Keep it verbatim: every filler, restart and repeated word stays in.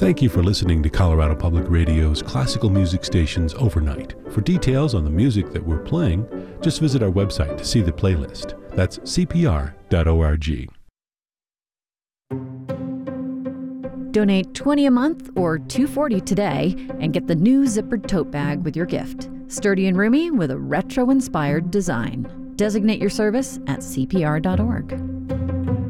Thank you for listening to Colorado Public Radio's classical music stations overnight. For details on the music that we're playing, just visit our website to see the playlist. That's c p r dot org. Donate twenty dollars a month or two dollars and forty cents today and get the new zippered tote bag with your gift. Sturdy and roomy with a retro-inspired design. Designate your service at c p r dot org.